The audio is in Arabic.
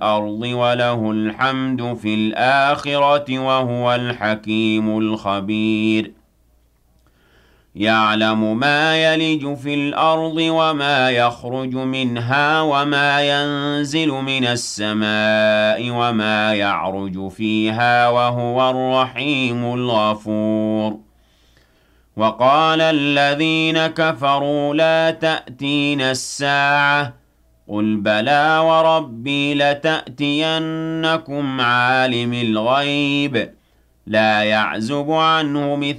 الْأَرْضِ وَلَهُ الْحَمْدُ فِي الْآخِرَةِ وَهُوَ الْحَكِيمُ الْخَبِيرُ يَعْلَمُ مَا يَلِجُ فِي الْأَرْضِ وَمَا يَخْرُجُ مِنْهَا وَمَا يَنزِلُ مِنَ السَّمَاءِ وَمَا يَعْرُجُ فِيهَا وَهُوَ الرَّحِيمُ الْغَفُورُ وَقَالَ الَّذِينَ كَفَرُوا لَا تَأْتِينَا السَّاعَةُ قُلْ بَلَىٰ وَرَبِّي لَتَأْتِيَنَّكُمْ عَالِمِ الْغَيْبِ لَا يَعْزُبُ عَنْهُ